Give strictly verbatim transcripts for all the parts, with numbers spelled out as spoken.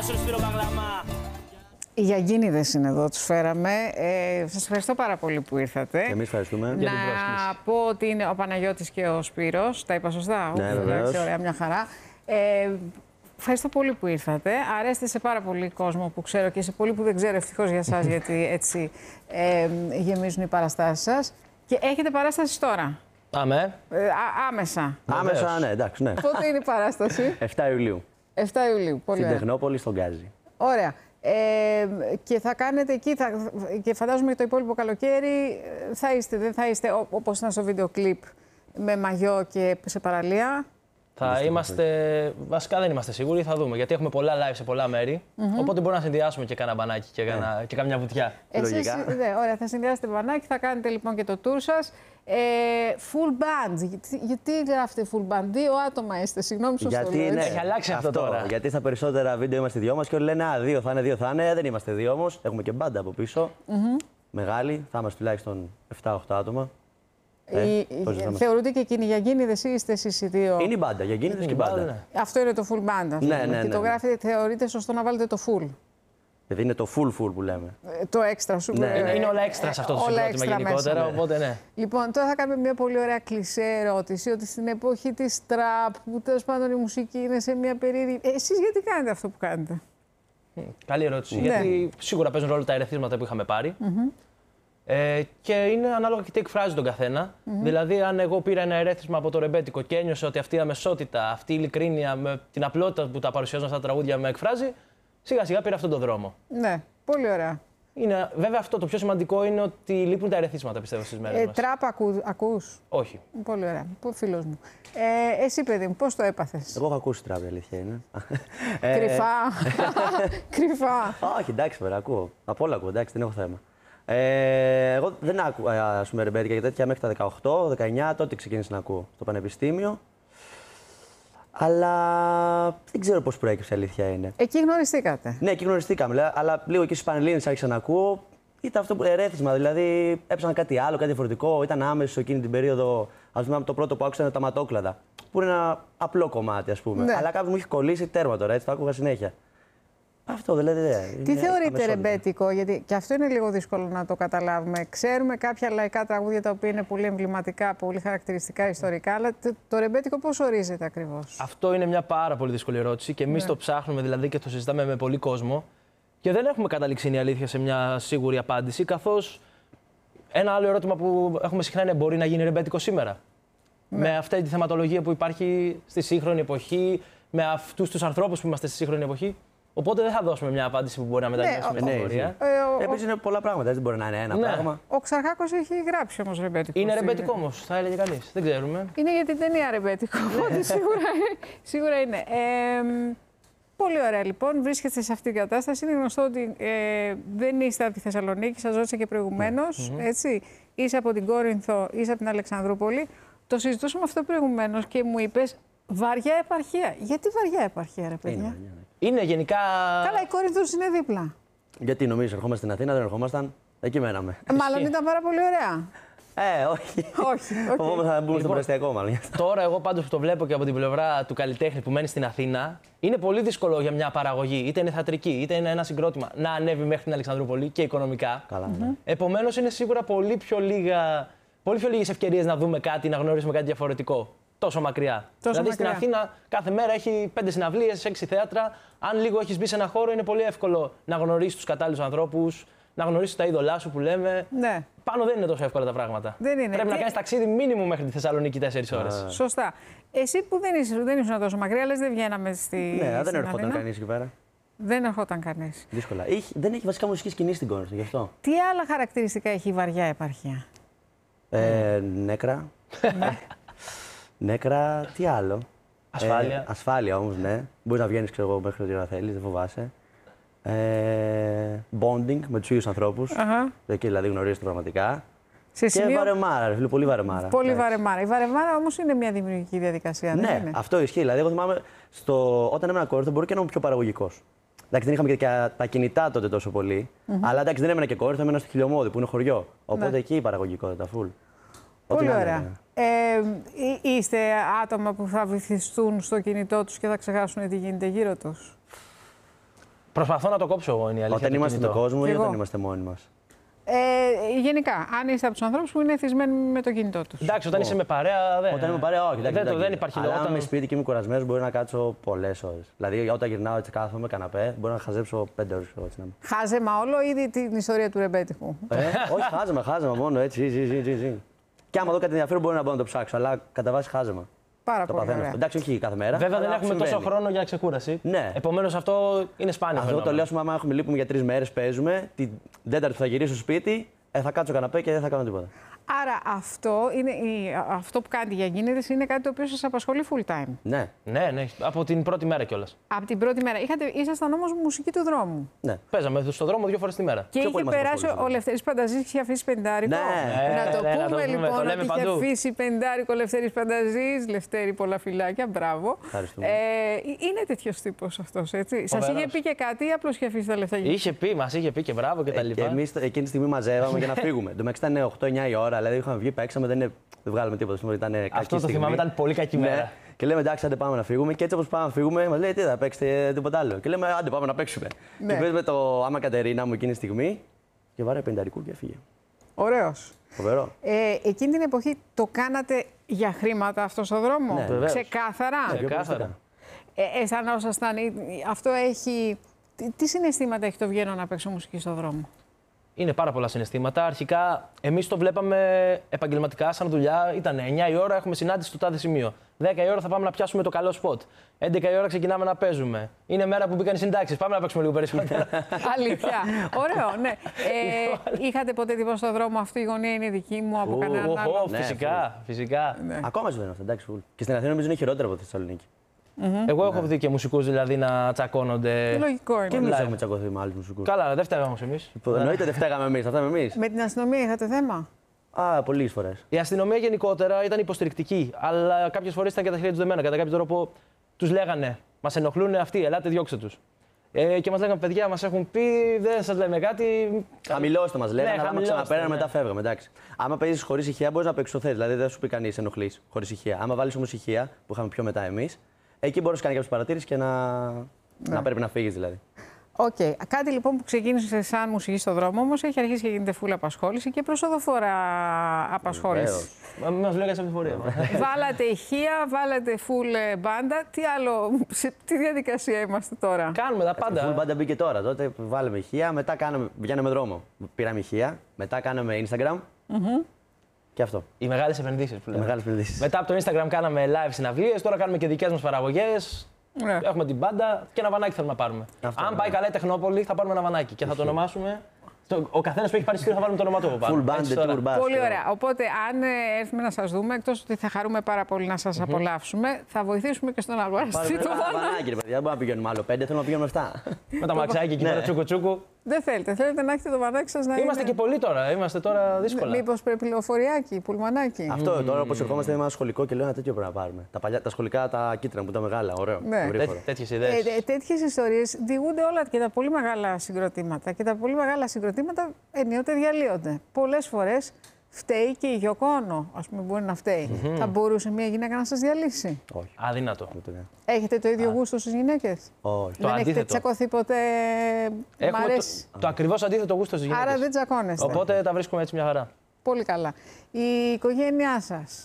Άσο Σπύρο Παγλαμά. Οι Γιαγίνιδες είναι εδώ, τους φέραμε. Ε, σας ευχαριστώ πάρα πολύ που ήρθατε. Και εμείς ευχαριστούμε να για την πρόσκληση. πω ότι είναι ο Παναγιώτης και ο Σπύρος. Τα είπα σωστά? Ναι, βεβαίως. Ωραία, μια χαρά. Ε, ευχαριστώ πολύ που ήρθατε. Αρέστε σε πάρα πολύ κόσμο που ξέρω και σε πολύ που δεν ξέρω, ευτυχώς για σας, γιατί έτσι ε, γεμίζουν οι παραστάσεις σας. Και έχετε παράσταση τώρα. Αμέ. Ε, α, άμεσα. Άμεσα, ναι, εντάξει, ναι. Πότε είναι η παράσταση? εφτά Ιουλίου. εφτά Ιουλίου. Πολύ Στην ωραία. Τεχνόπολη, στον Γκάζι. Ωραία. Ε, και θα κάνετε εκεί, θα, και φαντάζομαι το υπόλοιπο καλοκαίρι θα είστε, δεν θα είστε ό, όπως ήταν στο βίντεο κλιπ με μαγιό και σε παραλία. Θα είμαστε, βασικά δεν είμαστε σίγουροι, θα δούμε. Γιατί έχουμε πολλά live σε πολλά μέρη. Mm-hmm. Οπότε μπορούμε να συνδυάσουμε και κάνα μπανάκι και, κάνα, yeah. και καμιά βουτιά. Εσείς, ναι, ωραία, θα συνδυάσετε μπανάκι, θα κάνετε λοιπόν και το tour σας. Ε, full band. Γιατί, γιατί γράφετε full band? Δύο άτομα είστε, συγγνώμη που Γιατί, το λέω. ναι, έχει αλλάξει αυτό, αυτό τώρα. Γιατί στα περισσότερα βίντεο είμαστε δυο μας και όλοι λένε Α, δύο θα είναι, δύο θα είναι. Δεν είμαστε δύο όμως. Έχουμε και μπάντα από πίσω. Mm-hmm. Μεγάλη. Θα είμαστε τουλάχιστον εφτά οχτώ άτομα. Ε, η, θεωρούνται και εκείνοι για Γιαγίνιδες ή είστε εσείς οι δύο? Είναι η μπάντα, για Γιαγίνιδες και η μπάντα. Ναι. Αυτό είναι το full band. Ναι, ναι, ναι, και το ναι. γράφετε, θεωρείτε σωστό να βάλετε το full? Δηλαδή είναι το full full που λέμε. Ε, το έξτρα σου. Ναι, είναι, είναι όλα έξτρα σε αυτό το συγκρότημα γενικότερα, μέσα. οπότε ναι. Λοιπόν, τώρα θα κάνουμε μια πολύ ωραία κλισέ ερώτηση, ότι στην εποχή της τραπ, που τέλος πάντων η μουσική είναι σε μια περίεργη... Ε, εσείς γιατί κάνετε αυτό που κάνετε? Καλή ερώτηση, Ναι. γιατί σίγουρα παίζουν ρόλο τα ερεθίσματα που είχαμε πάρει. Mm-hmm. Ε, και είναι ανάλογα και τι εκφράζει τον καθένα. Mm-hmm. Δηλαδή, αν εγώ πήρα ένα ερέθισμα από το ρεμπέτικο και ένιωσα ότι αυτή η αμεσότητα, αυτή η ειλικρίνεια, με την απλότητα που τα παρουσιάζουν αυτά τα τραγούδια με εκφράζει, σιγά σιγά πήρα αυτόν τον δρόμο. Ναι, πολύ ωραία. Είναι, βέβαια, αυτό το πιο σημαντικό είναι ότι λείπουν τα ερεθίσματα, πιστεύω, στις μέρες ε, μας. Τραπ ακού, ακούς? Όχι. Πολύ ωραία. Φίλος μου. Ε, εσύ, παιδί μου, πώς το έπαθες? Εγώ έχω ακούσει τραπ, η αλήθεια είναι. Κρυφά. Κρυφά. Όχι, εντάξει, βέβαια, ακούω. Από όλα ακούω, εντάξει, δεν έχω θέμα. Ε, εγώ δεν άκουγα, ας πούμε, ρεμπέτικα και τέτοια μέχρι τα δεκαοκτώ δεκαεννιά, τότε ξεκίνησα να ακούω στο πανεπιστήμιο. Αλλά δεν ξέρω πώς προέκυψε, αλήθεια είναι. Εκεί γνωριστήκατε? Ναι, εκεί γνωριστήκαμε, αλλά λίγο εκεί στις Πανελλήνιες άρχισα να ακούω. Ήταν αυτό που ερέθισμα, δηλαδή έψανα κάτι άλλο, κάτι διαφορετικό. Ήταν άμεσο εκείνη την περίοδο. Ας πούμε, το πρώτο που άκουσα ήταν τα ματόκλαδα. Που είναι ένα απλό κομμάτι, ας πούμε. Ναι. Αλλά κάποιος μου είχε κολλήσει τέρμα τώρα, έτσι το άκουγα συνέχεια. Αυτό δηλαδή. Ναι, τι θεωρείτε ρεμπέτικο, γιατί και αυτό είναι λίγο δύσκολο να το καταλάβουμε. Ξέρουμε κάποια λαϊκά τραγούδια τα οποία είναι πολύ εμβληματικά, πολύ χαρακτηριστικά ιστορικά, αλλά το ρεμπέτικο πώς ορίζεται ακριβώς? Αυτό είναι μια πάρα πολύ δύσκολη ερώτηση και εμείς ναι. το ψάχνουμε δηλαδή και το συζητάμε με πολύ κόσμο. Και δεν έχουμε καταλήξει, είναι η αλήθεια, σε μια σίγουρη απάντηση, καθώς ένα άλλο ερώτημα που έχουμε συχνά είναι: μπορεί να γίνει ρεμπέτικο σήμερα? Ναι. Με αυτή τη θεματολογία που υπάρχει στη σύγχρονη εποχή, με αυτούς τους ανθρώπους που είμαστε στη σύγχρονη εποχή. Οπότε δεν θα δώσουμε μια απάντηση που μπορεί να μετανιώσουμε στην πορεία. Επίσης είναι πολλά πράγματα, δεν μπορεί να είναι ένα ναι. πράγμα. Ο Ξαρχάκος έχει γράψει όμως ρεμπέτικο. Είναι ρεμπέτικο όμως, θα έλεγε κανείς. Δεν ξέρουμε. Είναι για την ταινία ρεμπέτικο. Οπότε σίγουρα, σίγουρα είναι. Ε, πολύ ωραία λοιπόν. Βρίσκεστε σε αυτήν την κατάσταση. Είναι γνωστό ότι ε, δεν είστε από τη Θεσσαλονίκη, σας ρώτησα και προηγουμένως. Mm-hmm. Έτσι. Είσαι από την Κόρινθο, είσαι από την Αλεξανδρούπολη. Το συζητούσαμε αυτό προηγουμένως και μου είπες βαριά επαρχία. Γιατί βαριά επαρχία, ρε παιδιά? Είναι, είναι γενικά. Καλά, η Κόρινθος είναι δίπλα. Γιατί νομίζεις, ερχόμαστε στην Αθήνα, δεν ερχόμασταν. Εκεί μέναμε. Ε, μάλλον ήταν πάρα πολύ ωραία. Ε, όχι. Όχι. Okay. Θα μπούμε στο προαστιακό, μάλλον. Τώρα, εγώ πάντως που το βλέπω και από την πλευρά του καλλιτέχνη που μένει στην Αθήνα, είναι πολύ δύσκολο για μια παραγωγή, είτε είναι θεατρική, είτε είναι ένα συγκρότημα, να ανέβει μέχρι την Αλεξανδρούπολη και οικονομικά. Καλά, ναι. Mm-hmm. Επομένως, είναι σίγουρα πολύ πιο, λίγα, πολύ πιο λίγες ευκαιρίες να δούμε κάτι, να γνωρίσουμε κάτι διαφορετικό. Τόσο μακριά. Τόσο δηλαδή μακριά. Στην Αθήνα κάθε μέρα έχει πέντε συναυλίες, έξι θέατρα. Αν λίγο έχεις μπει σε ένα χώρο, είναι πολύ εύκολο να γνωρίσεις τους κατάλληλους ανθρώπους, να γνωρίσεις τα είδωλά σου που λέμε. Ναι. Πάνω δεν είναι τόσο εύκολα τα πράγματα. Δεν είναι. Πρέπει και... να κάνεις ταξίδι μήνυμου μέχρι τη Θεσσαλονίκη τέσσερις ώρες. Σωστά. Εσύ που δεν ήσουν, δεν ήσουν τόσο μακριά, λες δεν βγαίναμε στη. Ναι, δεν ερχόταν κανείς εκεί πέρα. Δεν ερχόταν κανείς. Δύσκολα. Έχει, δεν έχει βασικά μουσική σκηνή στην Κόρινθο, γι' αυτό. Τι άλλα χαρακτηριστικά έχει η βαριά επαρχία? Ε, νέκρα. Νέκρα, τι άλλο. Ασφάλεια. Ε, ασφάλεια όμως, ναι. Μπορείς να βγαίνεις, ξέρω εγώ, μέχρι ό,τι ώρα θέλεις, δεν φοβάσαι. Ε, bonding με τους ίδιους ανθρώπους. Uh-huh. Εκεί δηλαδή γνωρίζετε πραγματικά. Σε και σημείο... βαρεμάρα, ρε φίλε, πολύ βαρεμάρα. Πολύ εντάξει. βαρεμάρα. Η βαρεμάρα όμως είναι μια δημιουργική διαδικασία. Ναι, δεν είναι? αυτό ισχύει. Δηλαδή, εγώ θυμάμαι στο... όταν έμενα Κόρινθο, μπορεί και να ήμουν πιο παραγωγικός. Εντάξει, δεν είχαμε και τα κινητά τότε τόσο πολύ. Mm-hmm. Αλλά εντάξει, δεν έμενα και Κόρινθο, έμενα στο Χιλιομόδι που είναι χωριό. Οπότε ναι. εκεί η παραγωγικότητα, full. Πολύ Ό, ωραία. Ε, είστε άτομα που θα βυθιστούν στο κινητό τους και θα ξεχάσουν τι γίνεται γύρω τους? Προσπαθώ να το κόψω εγώ, είναι η αλήθεια. Όταν το είμαστε με κινητό. κόσμο ή Κι εγώ. όταν είμαστε μόνοι μας. Ε, γενικά, αν είστε από τους ανθρώπους που είναι εθισμένοι με το κινητό τους. Εντάξει, όταν είσαι με παρέα. Δεν, Όταν είμαι παρέα, όχι. δεν, το, δεν υπάρχει λόγο. λόγο. Αν Όταν... είμαι σπίτι και είμαι κουρασμένος, μπορεί να κάτσω πολλές ώρες. Δηλαδή, όταν γυρνάω έτσι κάθομαι καναπέ, μπορεί να χαζέψω πέντε ώρες. Έτσι, να... Χάζεμα όλο, ήδη την ιστορία του ρεμπέτικου. ε, όχι, χάζεμα, χάζεμα μόνο έτσι. Ζη, ζη, ζη, ζη. Και άμα δω κάτι ενδιαφέρον, μπορεί να μπορώ να το ψάξω. Αλλά κατά βάση χάζεμα. Πάρα Το πολύ παθαίνω ωραία. αυτό. Εντάξει, όχι κάθε μέρα. Βέβαια, δεν αλλά έχουμε συμβαίνει. τόσο χρόνο για ξεκούραση. Ναι. Επομένως, αυτό είναι σπάνιο. Αυτό το λέω, άμα έχουμε λείπουμε για τρεις μέρες, παίζουμε. Την Τέταρτη που θα γυρίσω στο σπίτι, ε, θα κάτσω καναπέ και δεν θα κάνω τίποτα. Άρα αυτό, είναι η, αυτό που κάνετε για γίνεδες είναι κάτι το οποίο σας απασχολεί full time. Ναι, Ναι, ναι, από την πρώτη μέρα κιόλας. Από την πρώτη μέρα. Είχατε, ήσασταν όμως μουσική του δρόμου. ναι. Παίζαμε στον δρόμο δύο φορές τη μέρα. Και Πιο είχε πολύ μας περάσει απασχολούσε. ο Λευτέρης Πανταζής και είχε αφήσει πεντάρικο. Ναι. Να το Ναι, ναι, να το πούμε πούμε, λοιπόν το λέμε ότι είχε παντού. αφήσει πεντάρικο ο Λευτέρης Πανταζής. Λευτέρη, πολλά φιλάκια, μπράβο. Ευχαριστούμε. Ε, είναι τέτοιος τύπος αυτός, έτσι. Σας είχε Φοβερός. πει και κάτι ή απλώς είχε αφήσει τα λεφτά για Είχε πει, μας είχε πει και μπράβο και τα Ε, και λοιπά. εμείς εκείνη τη στιγμή μαζεύαμε για να φύγουμε. Το μεταξύ ήταν οκτώ εννιά η ώρα, δηλαδή είχαμε βγει, παίξαμε, δεν, είναι- δεν βγάλαμε τίποτα. Ήταν κακή Αυτό το στιγμή. θυμάμαι, ήταν πολύ κακή Ναι. μέρα. Και λέμε εντάξει, άντε πάμε να φύγουμε. Και έτσι όπως πάμε να φύγουμε, μας λέει τι θα παίξετε τίποτα άλλο. Και λέμε άντε πάμε να παίξουμε. Ναι. Και παίζουμε το Άμα Κατερίνα μου εκείνη τη στιγμή και βάρε πενταρικού και έφυγε. Ωραίος. Φοβερό. Ε, εκείνη την εποχή το κάνατε για χρήματα αυτό στο δρόμο. Ναι, βεβαίως. Ξεκάθαρα. Ναι, πιο Ξεκάθαρα. προσεκτικά. Ε, αισθανόσασταν, ε, αυτό έχει. Τι, τι συναισθήματα έχει το βγαίνω να παίξω μουσική στο δρόμο. Είναι πάρα πολλά συναισθήματα. Αρχικά, εμείς το βλέπαμε επαγγελματικά σαν δουλειά. Ήταν εννιά η ώρα, έχουμε συνάντηση στο τάδε σημείο. δέκα η ώρα θα πάμε να πιάσουμε το καλό σποτ. έντεκα η ώρα ξεκινάμε να παίζουμε. Είναι μέρα που μπήκαν οι συντάξεις. Πάμε να παίξουμε λίγο περισσότερο. Αλήθεια. Ωραίο, ναι. Ε, είχατε ποτέ τίποτα στο δρόμο, αυτή η γωνία είναι δική μου από Ου, κανέναν Οχ, άλλο. Ναι, φυσικά, φυσικά. Ναι. Ακόμα συμβαίνει αυτό, εντάξει. φουλ. Και στην Αθήνα νομίζω είναι χειρότερο από τη Θεσσαλονίκη. Εγώ έχω δει και μουσικούς δηλαδή να τσακώνονται. Λογικό Και είναι. εμεί live. έχουμε τσακωθεί με άλλου μουσικού. Καλά, δεν φταίμε όμως εμείς. Εννοείται δεν φταίγαμε εμεί, αυτά με εμεί. Με την αστυνομία είχατε θέμα. Α, πολλέ φορέ. Η αστυνομία γενικότερα ήταν υποστηρικτική, αλλά κάποιες φορές ήταν και τα χέρια του δεμένα. Κατά κάποιο τρόπο τους λέγανε: μας ενοχλούν αυτοί, ελάτε, διώξτε τους. Ε, και μας λέγανε: παιδιά, μας έχουν πει, δεν σας λέμε κάτι. Χαμηλώστε μα, λέγανε, Ναι, αλλά άμα χαμηλώστε, ξαναπέρανε ναι. μετά φεύγαμε. Εντάξει. Άμα παίζει χωρί ηχεία, μπορεί να παίξει θες. Δηλαδή δεν σου πει κανεί ενοχλεί χωρί ηχεία. Άμα βάλει όμω ηχεία, που είχαμε πιο μετά εμεί, εκεί μπορεί να κάνει κάποιε παρατήρησει και να... να πρέπει να φύγει δηλαδή. Οκ. Κάτι λοιπόν που ξεκίνησε σαν μουσική στο δρόμο, όμως έχει αρχίσει και γίνεται φούλα απασχόληση και προσοδοφόρα απασχόληση. Βεβαίως. Μα μην μας λέγανε σε πληροφορία. Βάλατε ηχεία, βάλατε full ε, μπάντα. Τι άλλο, σε τι διαδικασία είμαστε τώρα. Κάνουμε τα Full πάντα. μπάντα μπήκε τώρα. Τότε βάλαμε ηχεία, μετά κάναμε, βγαίναμε δρόμο. Πήραμε ηχεία, μετά κάναμε Instagram. Και αυτό. Οι μεγάλες επενδύσεις που Οι λέμε. μεγάλε επενδύσει. Μετά από το Instagram κάναμε live συναυλίες, τώρα κάνουμε και δικές μας παραγωγές. Ναι. Έχουμε την μπάντα και ένα βανάκι θέλουμε να πάρουμε. Αυτό, Αν ναι. πάει καλά η Τεχνόπολη, θα πάρουμε ένα βανάκι και θα το ονομάσουμε. στο- Ο καθένας που έχει πάρει στήριο θα βάλουμε το όνομα του από πάνω. Full band, Έτσι τώρα. tour bus. Πολύ ωραία. Οπότε, αν ε, έρθουμε να σας δούμε, εκτός ότι θα χαρούμε πάρα πολύ να σας απολαύσουμε, θα βοηθήσουμε και στον αγοραστή Πάρουμε το ένα βάνα. βανάκι, ρε παιδιά. Δεν μπορούμε να πηγαίνουμε άλλο πέντε, θέλουμε να πηγαίνουμε εφτά. Με τα μαξάκια εκεί Ναι. πέρα, τσούκου τσούκου. Δεν θέλετε. Θέλετε να έχετε το βανάκι σας να Είμαστε είναι... και πολλοί τώρα, είμαστε τώρα δύσκολα. Μήπως πρέπει λεωφοριάκι, πουλμανάκι. Αυτό τώρα όπω ερχόμαστε με ένα σχολικό και λέω ένα τέτοιο πρέπει να πάρουμε. Τα, παλιά, τα σχολικά τα κίτρινα που ήταν μεγάλα, ωραίο. Ναι. γρήγορο. Τέτοιες Ε, ιδέες. ε, τέτοιες ιστορίες διηγούνται όλα και τα πολύ μεγάλα συγκροτήματα. Και τα πολύ μεγάλα συγκροτήματα ενίοτε διαλύονται. Πολλές φορές φταίει και η Γιώκο Ono, ας πούμε, μπορεί να φταίει. Θα μπορούσε μια γυναίκα να σας διαλύσει. Όχι. Αδύνατο. δεν το λέω. Έχετε το ίδιο γούστο στις γυναίκες. Όχι. Το δεν έχετε αντίθετο. τσακωθεί ποτέ. Μ' Έχουμε αρέσει. το, το ακριβώς αντίθετο γούστο στις γυναίκες. Άρα δεν τσακώνεστε. Οπότε τα βρίσκουμε έτσι μια χαρά. Πολύ καλά. Η οικογένειά σας.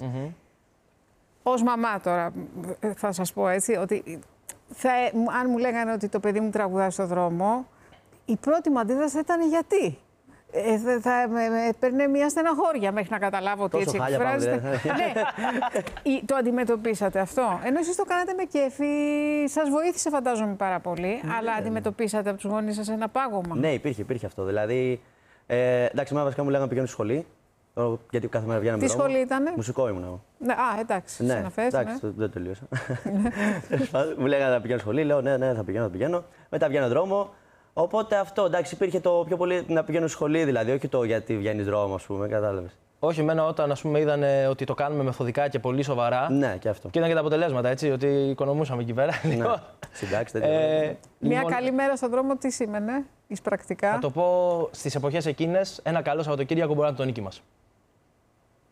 Ως μαμά τώρα, θα σας πω έτσι, ότι θα, αν μου λέγανε ότι το παιδί μου τραγουδάει στο δρόμο, η πρώτη μου αντίδραση θα ήταν γιατί. Ε, θα, θα με, με παίρνε μια στεναχώρια μέχρι να καταλάβω ότι Τόσο έτσι χάλια πάμε, εκφράζεται. δεν- Ναι. Ή- το αντιμετωπίσατε αυτό. Ενώ εσείς το κάνατε με κέφι, σας βοήθησε φαντάζομαι πάρα πολύ, αλλά αντιμετωπίσατε από τους γονείς σας ένα πάγωμα. Ναι, υπήρχε, υπήρχε αυτό. Δηλαδή, ε, εντάξει, εμένα βασικά μου λέγανε να πηγαίνω στη σχολή. τώρα, Γιατί κάθε μέρα βγαίναμε Τι δρόμο. σχολή ήτανε? Μουσικό ήμουν εγώ. Ναι, α, εντάξει, Ναι, συναφές, εντάξει, ναι. το- δεν τελείωσα. Τέλος πάντων, μου λέγανε να πηγαίνω σχολή, λέω ναι, ναι, θα πηγαίνω, θα πηγαίνω. Μετά βγαίνω δρόμο. Οπότε αυτό, εντάξει, υπήρχε το πιο πολύ να πηγαίνω σχολή, δηλαδή, όχι το γιατί βγαίνει δρόμο, α πούμε, κατάλαβε. Όχι, εμένα όταν ας πούμε, είδαν ότι το κάνουμε μεθοδικά και πολύ σοβαρά. Ναι, και αυτό. Και είδαν και τα αποτελέσματα, έτσι, ότι οικονομούσαμε εκεί πέρα. Ναι. Λοιπόν, Συντάξει, τέτοια. ε, Μια λοιπόν, καλή μέρα στον δρόμο τι σήμαινε, εις πρακτικά. Θα το πω στις εποχές εκείνες, ένα καλό Σαββατοκύριακο μπορεί να είναι το νίκη μας.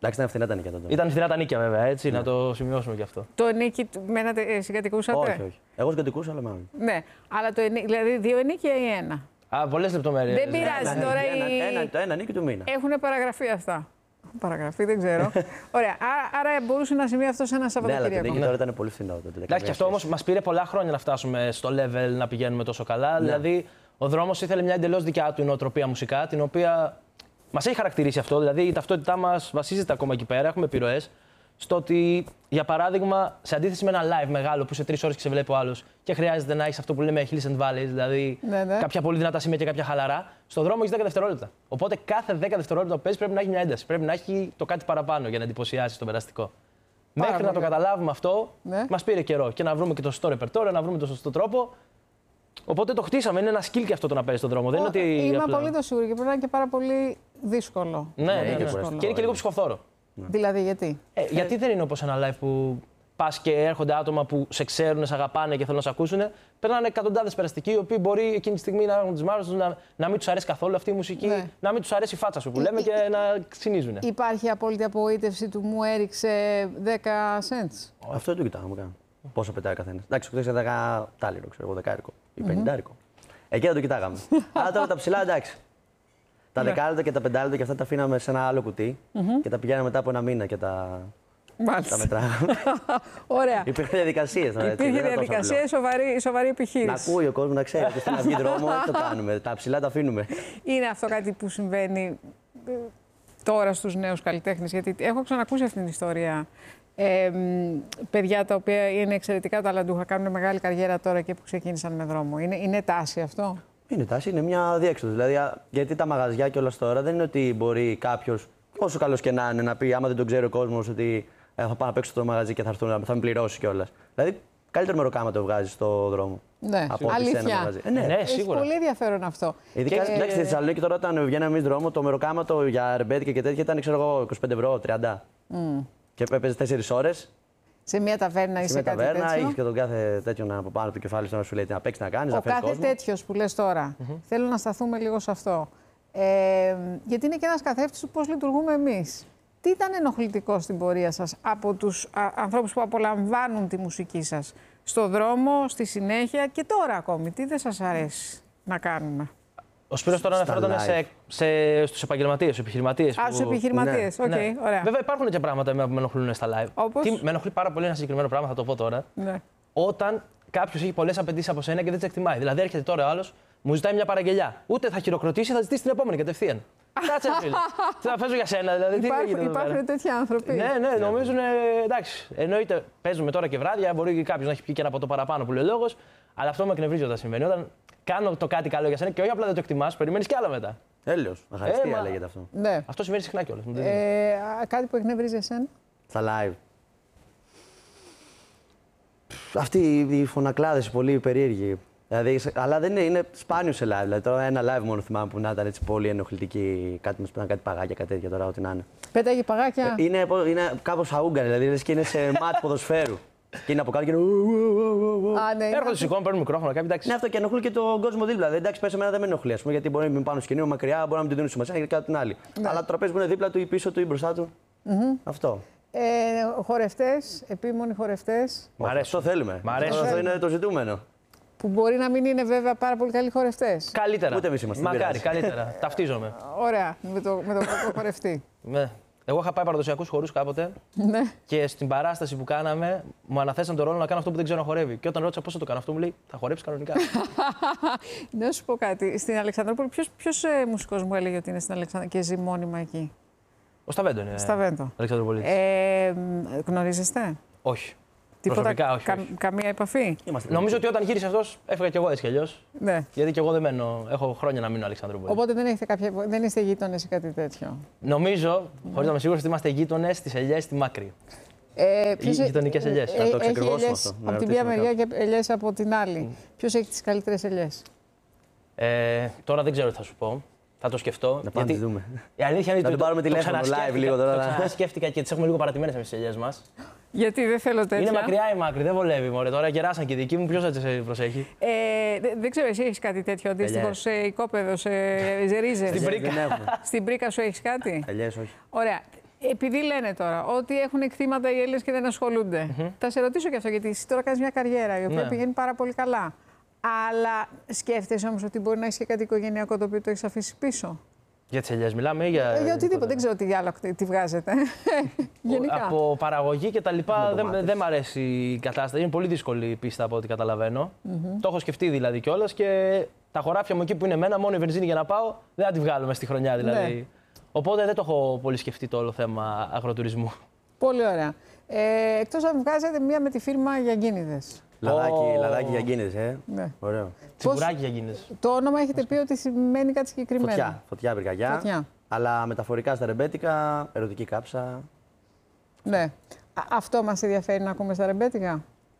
Εντάξει, ήταν φθηνά τα νίκια τότε. Ήταν φθηνά τα νίκια, βέβαια, έτσι, ναι. Να το σημειώσουμε κι αυτό. Το ενίκη μένατε, ε, συγκατοικούσατε. Όχι, όχι. Εγώ συγκατοικούσα, αλλά μάλλον. Ναι, αλλά το ενίκη, δηλαδή δύο ενίκια ή ένα. Α, πολλές λεπτομέρειες. Δεν πειράζει Ένα, τώρα. ένα, οι... ένα, το ένα νίκη του μήνα. Έχουν παραγραφεί αυτά. Παραγραφεί, δεν ξέρω. Ωραία. Άρα, άρα μπορούσε να σημαίνει αυτό σε ένα Σαββατοκύριακο. Ναι, αλλά το νίκη τώρα ήταν πολύ φθηνό τότε. Εντάξει, και αυτό όμως μας πήρε πολλά χρόνια να φτάσουμε στο level να πηγαίνουμε τόσο καλά. Ναι. Δηλαδή, ο δρόμος ήθελε μια εντελώς δικιά του νοοτροπία μουσικά, την οποία μας έχει χαρακτηρίσει αυτό. Δηλαδή, η ταυτότητά μας βασίζεται ακόμα εκεί πέρα. Έχουμε επιρροές. Στο ότι, για παράδειγμα, σε αντίθεση με ένα live μεγάλο που σε τρεις ώρες και σε βλέπει ο άλλος και χρειάζεται να έχεις αυτό που λέμε hills and valleys, δηλαδή ναι, ναι. κάποια πολύ δυνατά σημεία και κάποια χαλαρά, στον δρόμο έχεις δέκα δευτερόλεπτα. Οπότε κάθε δέκα δευτερόλεπτα που παίζεις πρέπει να έχει μια ένταση. Πρέπει να έχει το κάτι παραπάνω για να εντυπωσιάσει τον περαστικό. Πάρα Μέχρι να το καταλάβουμε αυτό, ναι. Μας πήρε καιρό και να βρούμε και το σωστό ρεπερτόριο, να βρούμε τον σωστό τρόπο. Οπότε το χτίσαμε. Είναι ένα skill και αυτό το να παίζει στον δρόμο. Ο, Δεν είναι ότι είμαι απλά... απολύτως σίγουρη και πρέπει να είναι και πάρα πολύ δύσκολο. Ναι, ναι, ναι, ναι. Και είναι και λίγο ψυχοθώρο. Ναι. Δηλαδή, γιατί. Ε, γιατί δεν είναι όπως ένα live που πας και έρχονται άτομα που σε ξέρουν, σε αγαπάνε και θέλουν να σε ακούσουν. Περνάνε εκατοντάδες περαστικοί, οι οποίοι μπορεί εκείνη τη στιγμή να έχουν τις μάρες τους, να, να μην τους αρέσει καθόλου αυτή η μουσική, ναι. Να μην τους αρέσει η φάτσα σου που λέμε και να ξυνίζουν. Υπάρχει απόλυτη απογοήτευση του μου έριξε δέκα cents. Αυτό δεν το κοιτάγαμε καν. Πόσο πετάει ο καθένας. Εντάξει, χτες έδαγα τάλιρο, ξέρω εγώ, δεκάρικο ή πενηντάρικο. Εκεί δεν το κοιτάγαμε. Αλλά τώρα τα ψηλά εντάξει. Τα δεκάλεπτα και τα πεντάλεπτα και αυτά τα αφήναμε σε ένα άλλο κουτί mm-hmm. και τα πηγαίναμε μετά από ένα μήνα και τα, τα μετράγαμε. Ωραία. Υπήρχαν διαδικασίες. Υπήρχε διαδικασία, σοβαρή, σοβαρή επιχείρηση. Να ακούει ο κόσμος, να ξέρει ότι θέλει να βγει δρόμο, το κάνουμε. Τα ψηλά τα αφήνουμε. Είναι αυτό κάτι που συμβαίνει τώρα στους νέους καλλιτέχνες, γιατί έχω ξανακούσει αυτή την ιστορία. Ε, παιδιά τα οποία είναι εξαιρετικά ταλαντούχα, κάνουν μεγάλη καριέρα τώρα και που ξεκίνησαν με δρόμο. Είναι, είναι τάση αυτό. Είναι τάση, είναι μια διέξοδο. Δηλαδή, γιατί τα μαγαζιά και όλα τώρα δεν είναι ότι μπορεί κάποιο, όσο καλό και να είναι, να πει άμα δεν τον ξέρει ο κόσμο ότι ε, θα πάω να παίξω στο μαγαζί και θα, έρθουν, θα με πληρώσει κιόλα. Δηλαδή, καλύτερο μεροκάμα το βγάζει στο δρόμο. Ναι, από αλήθεια. Ένα μαγαζί. Ε, ναι, ναι, έχει σίγουρα. πολύ ενδιαφέρον αυτό. Ειδικά και... εντάξει, στη Θεσσαλονίκη τώρα, όταν βγαίναμε εμεί δρόμο, το μεροκάματο για ρεμπέτικα και τέτοια ήταν ξέρω εγώ, είκοσι πέντε ευρώ, τριάντα. Mm. Και έπαιζε τέσσερις ώρες. Σε μια ταβέρνα είσαι κάτι τέτοιο. Σε μια ταβέρνα είχε και τον κάθε τέτοιον από πάνω το κεφάλι σου να σου λέει να παίξει να κάνει. Ο κάθε τέτοιο που λες τώρα. Mm-hmm. Θέλω να σταθούμε λίγο σε αυτό. Ε, γιατί είναι και ένας καθρέφτης του πώς λειτουργούμε εμείς. Τι ήταν ενοχλητικό στην πορεία σας από τους α, ανθρώπους που απολαμβάνουν τη μουσική σας στο δρόμο, στη συνέχεια και τώρα ακόμη. Τι δεν σας αρέσει να κάνουμε. Ο Σπύρος τώρα αναφέρονταν σε, σε, στους επαγγελματίες, στους επιχειρηματίες. Α, που... στους επιχειρηματίες, οκ, ναι. Okay, ωραία. Βέβαια υπάρχουν και πράγματα που με ενοχλούν στα live. Όπως... Τι, με ενοχλεί πάρα πολύ ένα συγκεκριμένο πράγμα, θα το πω τώρα. Ναι. Όταν κάποιος έχει πολλές απαιτήσεις από σένα και δεν τις εκτιμάει. Δηλαδή έρχεται τώρα ο άλλος, μου ζητάει μια παραγγελιά. Ούτε θα χειροκροτήσει, θα ζητήσει την επόμενη κατευθείαν. Κάτσε, φίλε. Τι θα παίζω για σένα, δηλαδή. Υπάρχουν, υπάρχουν τέτοιοι άνθρωποι. Ναι, ναι, νομίζουν. Εντάξει, εννοείται, παίζουμε τώρα και βράδια, μπορεί κάποιος να έχει πιει και ένα ποτό παραπάνω που λέει ο λόγος, αλλά αυτό με εκνευρίζει όταν συμβαίνει. Όταν κάνω το κάτι καλό για σένα και όχι απλά δεν το εκτιμάς, περιμένεις κι άλλα μετά. Έλεος. Αχαριστία ε, λέγεται αυτό. Ναι. Αυτό συμβαίνει συχνά κιόλας. Ε, κάτι που εκνευρίζει εσένα. Στα live. Αυτοί οι φωνακλάδες πολύ περίεργοι. Δηλαδή, αλλά δεν είναι, είναι σπάνιο σε live. Δηλαδή, τώρα ένα live μόνο θυμάμαι που να ήταν έτσι πολύ ενοχλητική. Κάτι μας πέταγε κάτι παγάκια, κάτι τέτοια τώρα, ό,τι να είναι. Πέταγε παγάκια. Ε, είναι είναι κάπως αούγκανη, δηλαδή λες και είναι σε μάτ ποδοσφαίρου. Και είναι από κάτω και είναι. Α, ναι. Έρχονται σηκώνουν, παίρνουν μικρόφωνο, κάποιοι εντάξει. Ναι, αυτό και ενοχλούν και τον κόσμο δίπλα. Δηλαδή, εντάξει, πες εμένα δεν με ενοχλεί, πούμε, γιατί μπορεί να μην πάνω σκηνή, μακριά, μπορεί να μην την δίνουν σημασία και κάτι την άλλη. Ναι. Αλλά το τραπέζι που είναι δίπλα του ή πίσω του ή μπροστά του. Mm-hmm. Αυτό. Ε, χορευτές, επίμονοι χορευτές. Μ' αρέσει, αυτό θέλουμε. Μ' αρέσει. Αυτό είναι το ζητούμενο. Που μπορεί να μην είναι βέβαια πάρα πολύ καλοί χορευτές. Καλύτερα. Ούτε εμείς είμαστε. Μακάρι, καλύτερα. Ταυτίζομαι. Ωραία, με τον με το χορευτή. Ναι. Εγώ είχα πάει παραδοσιακούς χορούς κάποτε ναι. Και στην παράσταση που κάναμε μου αναθέσαν τον ρόλο να κάνω αυτό που δεν ξέρω να χορεύει. Και όταν ρώτησα πώς θα το κάνω αυτό, μου λέει θα χορέψει κανονικά. Να σου πω κάτι. Στην Αλεξανδρούπολη, ποιος ε, μουσικός μου έλεγε ότι είναι στην Αλεξανδρούπολη και ζει μόνιμα εκεί. Ο Σταβέντο είναι. Σταβέντο. Αλεξανδρούπολη. Ε, γνωρίζεστε. Όχι. Προσωπικά, όχι, όχι. Κα, καμία επαφή. Είμαστε Νομίζω ότι όταν γύρισε αυτός έφυγα κι εγώ έτσι κι αλλιώς. Ναι. Γιατί κι εγώ δεν μένω. Έχω χρόνια να μείνω Αλεξανδρούπολη. Οπότε δεν, έχετε κάποια, δεν είστε γείτονες ή κάτι τέτοιο. Νομίζω, ναι. Χωρίς να είμαι σίγουρος, ότι είμαστε γείτονες στις ελιές στη Μάκρη. Ε, ποιος γειτονικές ελιές. Ε, θα το ξεκριβώσουμε αυτό. Από την μία μεριά και ελιές από την άλλη. Mm. Ποιος έχει τις καλύτερες ελιές. Ε, τώρα δεν ξέρω τι θα σου πω. Θα το σκεφτώ. Να πάμε να δούμε. Η αλήθεια είναι ότι. Να πάρουμε τηλέφωνο live λίγο τώρα. Το ξανασκέφτηκα και τις έχουμε λίγο παρατημένες εμείς τις ελιές μας. Γιατί δεν θέλω τέτοια. Είναι μακριά η Μάκρη, δεν βολεύει. Μωρέ. Τώρα κεράσαν και οι δικοί μου, ποιος θα τις προσέχει. Ε, δεν ξέρω, εσύ έχεις κάτι τέτοιο αντίστοιχο σε οικόπεδο, σε ρίζες. Στην πρίκα. Στην πρίκα σου έχεις κάτι. Ελιές, όχι. Ωραία. επειδή λένε τώρα ότι έχουν εκτίματα οι Έλληνες και δεν ασχολούνται, mm-hmm. θα σε ρωτήσω και αυτό, γιατί εσύ τώρα κάνεις μια καριέρα η οποία ναι. πηγαίνει πάρα πολύ καλά. Αλλά σκέφτεσαι όμως ότι μπορεί να έχει και κάτι οικογενειακό το οποίο το έχεις αφήσει πίσω. Για τις ελιές μιλάμε ή για. Ε, για οτιδήποτε, δεν ξέρω τι άλλο τι βγάζετε. Γενικά. Από παραγωγή και τα λοιπά δεν δε μ' αρέσει η κατάσταση. Είναι πολύ δύσκολη η πίστα από ό,τι καταλαβαίνω. Mm-hmm. Το έχω σκεφτεί δηλαδή κιόλας και τα χωράφια μου εκεί που είναι εμένα, μόνο η βενζίνη για να πάω, δεν θα τη βγάλω μες στη χρονιά δηλαδή. Ναι. Οπότε δεν το έχω πολύ σκεφτεί το όλο θέμα αγροτουρισμού. Πολύ ωραία. Ε, εκτός αν βγάζετε μία με τη φίρμα Γιαγκίνηδες. Λαδάκι, oh. λαδάκι Γιαγκίνηδες, ε. Ναι. Ωραίο. Τσιμπουράκι Γιαγκίνηδες. Το όνομα έχετε πει ότι σημαίνει κάτι συγκεκριμένο. Φωτιά, φωτιά πυρκαγιά. Φωτιά. Αλλά μεταφορικά στα ρεμπέτικα, ερωτική κάψα. Ναι. Α, αυτό μας ενδιαφέρει να ακούμε στα ρεμπέτικα.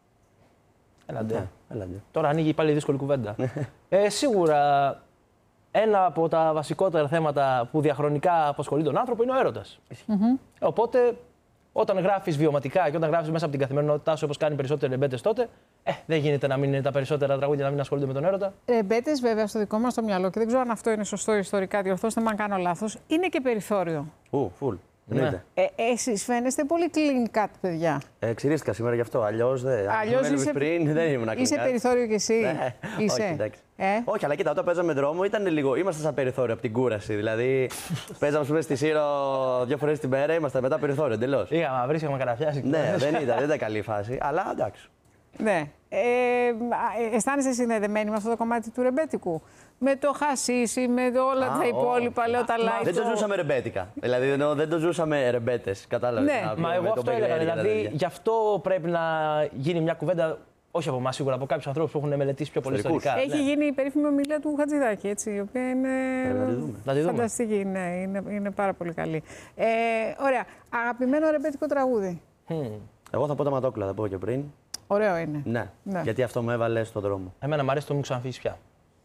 Έλαντε. Ναι, έλαντε. Τώρα ανοίγει πάλι δύσκολη κουβέντα. ε, σίγουρα ένα από τα βασικότερα θέματα που διαχρονικά απασχολεί τον άνθρωπο είναι ο έρωτας. Mm-hmm. Οπότε, όταν γράφεις βιωματικά και όταν γράφεις μέσα από την καθημερινότητά σου, όπως κάνει περισσότεροι ρεμπέτες τότε, ε, δεν γίνεται να μην είναι τα περισσότερα τραγούδια να μην ασχολούνται με τον έρωτα. Ρεμπέτες, βέβαια, στο δικό μας το μυαλό, και δεν ξέρω αν αυτό είναι σωστό ιστορικά, διορθώστε με αν κάνω λάθος, είναι και περιθώριο. Ου, φουλ. Ναι. Ε, εσείς φαίνεστε πολύ clean cut, παιδιά. Ε, ξυρίστηκα σήμερα γι' αυτό. Αλλιώς δεν. Αλλιώς είσαι, πριν, δεν ήμουν clean είσαι cut. περιθώριο κι εσύ. Ναι. Είσαι. Όχι, εντάξει. Ε? Όχι, αλλά κοίτα, όταν παίζαμε δρόμο ήταν λίγο. Είμαστε σαν περιθώριο από την κούραση. Δηλαδή, παίζαμε πούμε, στη Σύρο δύο φορές την μέρα, είμαστε μετά περιθώριο εντελώς. Είχαμε βρει, είχαμε καταφιάσει. Ναι, δεν ήταν, δεν ήταν καλή φάση, αλλά εντάξει. Ναι. Ε, αισθάνεσαι συνδεδεμένη με αυτό το κομμάτι του ρεμπέτικου. Με το χασίσι, με το όλα Α, τα υπόλοιπα, oh. λέω τα live. Δεν το ζούσαμε ρεμπέτικα. Δηλαδή δεν το ζούσαμε ρεμπέτες. Κατάλαβες. Ναι. Μα εγώ αυτό έλεγα. Δηλαδή γι' αυτό πρέπει να γίνει μια κουβέντα. Όχι από εμάς σίγουρα, από κάποιους ανθρώπους που έχουν μελετήσει πιο πολύ ιστορικά. Έχει ναι. γίνει η περίφημη ομιλία του Χατζηδάκη, έτσι, η οποία είναι να τη φανταστική. Ναι, είναι, είναι πάρα πολύ καλή. Ε, ωραία. Αγαπημένο ρεμπέτικο τραγούδι. Mm. Εγώ θα πω τα Ματόκλα, θα πω και πριν. Ωραίο είναι. Ναι, ναι. Γιατί αυτό με έβαλε στον δρόμο. Εμένα μου αρέσει το Μου ξαναφύγεις πια.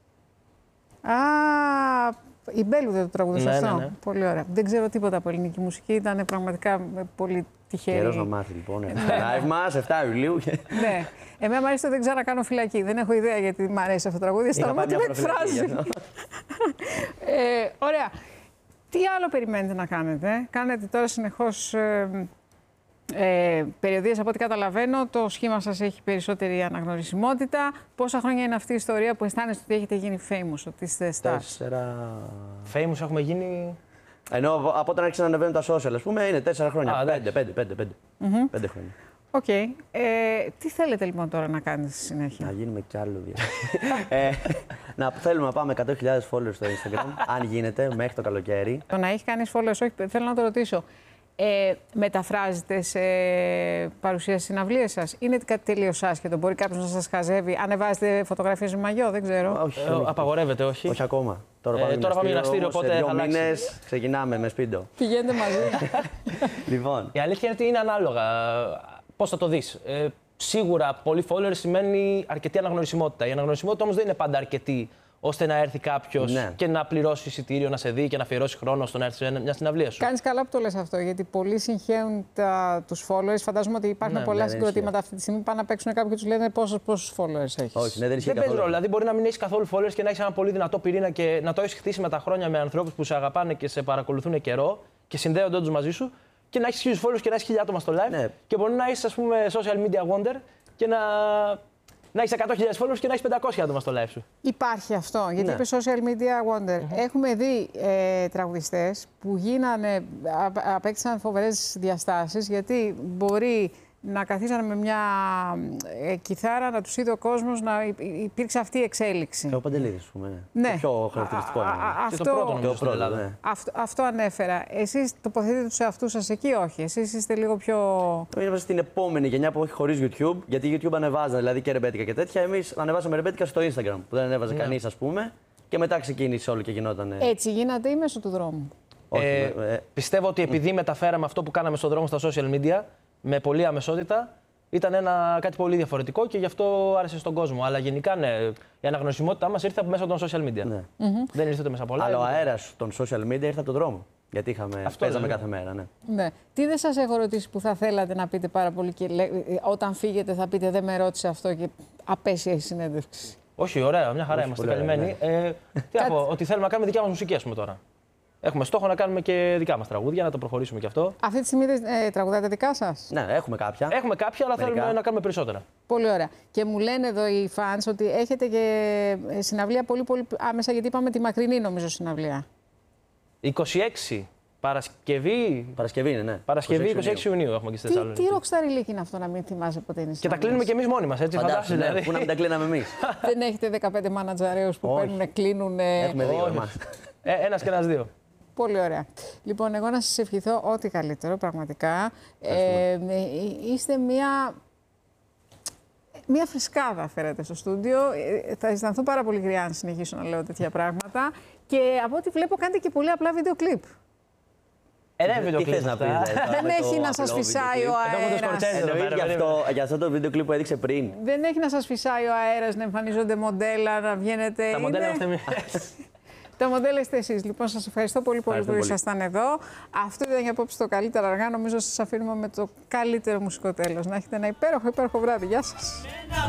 Α, η Μπέλου δεν το τραγούδισε ναι, αυτό. Ναι, ναι. Πολύ ωραία. Δεν ξέρω τίποτα από ελληνική μουσική. Ήταν πραγματικά πολύ τυχερή. Καιρός να μάθει λοιπόν. Live μας, εφτά Ιουλίου. Ναι. Εμένα μου αρέσει το Δεν ξανακάνω φυλακή. Δεν έχω ιδέα γιατί μου αρέσει αυτό το τραγούδι. Αισθάνομαι ότι με εκφράζει. ε, ωραία. Τι άλλο περιμένετε να κάνετε? Κάνετε τώρα συνεχώς ε, ε, περιοδίες, από ό,τι καταλαβαίνω. Το σχήμα σας έχει περισσότερη αναγνωρισιμότητα. Πόσα χρόνια είναι αυτή η ιστορία που αισθάνεστε ότι έχετε γίνει famous, ότι είστε stars? Τέσσερα. Famous έχουμε γίνει. Ενώ από όταν άρχισαν να ανεβαίνουν τα social, ας πούμε, είναι τέσσερα χρόνια. Α, πέντε, πέντε, πέντε, πέντε. Mm-hmm. Πέντε χρόνια. Οκ. Okay. Ε, τι θέλετε λοιπόν τώρα να κάνετε στη συνέχεια? Να γίνουμε κι άλλο ε, να θέλουμε να πάμε εκατό χιλιάδες followers στο Instagram, αν γίνεται, μέχρι το καλοκαίρι. Το να έχει κανείς followers, όχι, θέλω να το ρωτήσω. Ε, μεταφράζετε σε παρουσίαση συναυλίες σας? Είναι κάτι τελείως άσχετο? Μπορεί κάποιος να σας χαζεύει? Ανεβάζετε φωτογραφίες με μαγιό? Δεν ξέρω. Όχι, ε, απαγορεύεται, όχι. Όχι ακόμα. Τώρα πάμε, ε, τώρα πάμε γυμναστήριο, οπότε σε δύο θα μήνες ξεκινάμε με σπίντο. Πηγαίνετε μαζί. Λοιπόν. Η αλήθεια είναι ότι είναι ανάλογα. Πώς θα το δεις. Ε, σίγουρα πολύ followers σημαίνει αρκετή αναγνωρισιμότητα. Η αναγνωρισιμότητα όμως δεν είναι πάντα αρκετή ώστε να έρθει κάποιος ναι. και να πληρώσει εισιτήριο, να σε δει και να αφιερώσει χρόνο στο να έρθει σε μια συναυλία σου. Κάνεις καλά που το λες αυτό, γιατί πολλοί συγχαίουν τα, τους followers. Φαντάζομαι ότι υπάρχουν ναι, πολλά ναι, συγκροτήματα αυτή τη στιγμή που πάνε να παίξουν κάποιοι και τους λένε πόσους followers έχεις. Όχι, ναι, δεν δεν παίζει ρόλο. Δηλαδή, μπορεί να μην έχεις καθόλου followers και να έχεις ένα πολύ δυνατό πυρήνα και να το έχεις χτίσει με τα χρόνια με ανθρώπους που σε αγαπάνε και σε παρακολουθούν καιρό και συνδέονται όντως μαζί σου. Και να έχεις χίλιους followers και να έχεις χίλια άτομα στο live. Ναι. Και μπορεί να έχεις, ας πούμε, social media wonder και να, να έχεις εκατό χιλιάδες followers και να έχεις πεντακόσια άτομα στο live σου. Υπάρχει αυτό, γιατί ναι. είπε social media wonder. Mm-hmm. Έχουμε δει ε, τραγουδιστές που γίνανε, απέκτησαν φοβερές διαστάσεις, γιατί μπορεί να καθίσανε με μια ε, κιθάρα, να τους είδε ο κόσμος, να υπήρξε αυτή η εξέλιξη. Και ο Παντελίδης, ας πούμε. Ναι. Το πιο χαρακτηριστικό. Α, α, α, αυτό, το πρώτο, το πρώτο, ναι. αυτό, αυτό ανέφερα. Εσείς τοποθετείτε τους εαυτούς σας εκεί, όχι? Εσείς είστε λίγο πιο... Είμαστε στην επόμενη γενιά που έχει χωρίς YouTube, γιατί YouTube ανεβάζανε δηλαδή και ρεμπέτικα και τέτοια. Εμείς ανεβάσαμε ρεμπέτικα στο Instagram, που δεν ανέβαζε ναι. κανείς, ας πούμε. Και μετά ξεκίνησε όλο και γινόταν. Έτσι γίνατε ή μέσω του δρόμου? Όχι, ε, ε, πιστεύω ότι επειδή μεταφέραμε αυτό που κάναμε στον δρόμο στα social media με πολλή αμεσότητα, ήταν ένα, κάτι πολύ διαφορετικό και γι' αυτό άρεσε στον κόσμο. Αλλά γενικά, ναι, η αναγνωσιμότητά μας ήρθε από μέσα των social media. Ναι. Mm-hmm. Δεν ήρθε μέσα από πολλά. Αλλά ο αέρας των social media ήρθε από τον δρόμο. Γιατί είχαμε, αυτό παίζαμε κάθε μέρα. Ναι. Ναι. Τι δεν σας έχω ρωτήσει που θα θέλατε να πείτε πάρα πολύ και όταν φύγετε θα πείτε δεν με ρώτησε αυτό και απέσια η συνέντευξη? Όχι, ωραία, μια χαρά. Όχι, είμαστε καλυμμένοι. Ναι. Ε, τι να πω, ότι θέλουμε να κάνουμε δικιά μας μουσική, ας πούμε τώρα. έχουμε στόχο να κάνουμε και δικά μας τραγούδια, να το προχωρήσουμε κι αυτό. Αυτή τη στιγμή ε, τραγουδάτε δικά σας? Ναι, έχουμε κάποια. Έχουμε κάποια, αλλά Μερικά. θέλουμε να κάνουμε περισσότερα. Πολύ ωραία. Και μου λένε εδώ οι fans ότι έχετε και συναυλία πολύ πολύ άμεσα, γιατί είπαμε τη μακρινή νομίζω συναυλία. είκοσι έξι Παρασκευή. Παρασκευή είναι, ναι. Παρασκευή είκοσι έξι Ιουνίου έχουμε και στη Τι, Θεσσαλονίκη. τι ροκσταριλίκι είναι αυτό να μην θυμάσαι ποτέ είναι Και τα κλείνουμε κι εμείς μόνοι μας, έτσι. Φαντάσου, Φαντάσου, ναι, δηλαδή. πού να μην τα κλείναμε εμείς. Δεν έχετε δεκαπέντε μάνατζαρέους που Όχι. παίρνουν, κλείνουν. Έχουμε δύο Όχι. εμάς. Ε, ένας και ένας δύο. Πολύ ωραία. Λοιπόν, εγώ να σας ευχηθώ ό,τι καλύτερο, πραγματικά. Ε, είστε μια, μια φρεσκάδα, φέρετε στο στούντιο. Ε, θα αισθανθώ πάρα πολύ γριά αν συνεχίσω να λέω τέτοια πράγματα. Και από ό,τι βλέπω, κάνετε και πολύ απλά βίντεο κλιπ. Ε, ναι, βίντεο Τι κλιπ θες να αυτά. πεις, δηλαδή, Δεν με έχει το να σας απλό φυσάει βίντεο ο κλιπ? Εδώ με το αέρας. Σκορτσέζε. Εννοείς πέρα, γι' περίμενε. αυτό, για αυτό το βίντεο κλιπ που έδειξε πριν. Δεν έχει να σας φυσάει ο αέρας, να εμφανίζονται μοντέλα, να βγαίνετε. Τα μοντέλα είμαστε εμείς. Τα μοντέλα είστε εσείς. Λοιπόν, σας ευχαριστώ πολύ, πολύ που Ευχαριστώ ήσασταν εδώ. Αυτό ήταν για απόψε το καλύτερα αργά. Νομίζω σας αφήνουμε με το καλύτερο μουσικό τέλος. Να έχετε ένα υπέροχο, υπέροχο βράδυ. Γεια σας.